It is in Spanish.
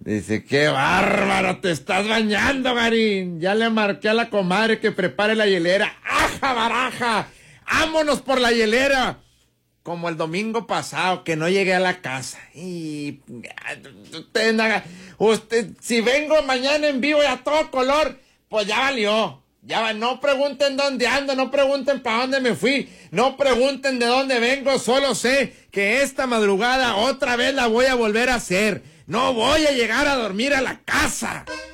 Dice, qué bárbaro, te estás bañando, Garín. Ya le marqué a la comadre que prepare la hielera. ¡Aja, baraja! ¡Vámonos por la hielera! Como el domingo pasado, que no llegué a la casa. Y usted, si vengo mañana en vivo y a todo color, pues ya valió. No pregunten dónde ando, no pregunten para dónde me fui, no pregunten de dónde vengo, solo sé que esta madrugada otra vez la voy a volver a hacer. No voy a llegar a dormir a la casa.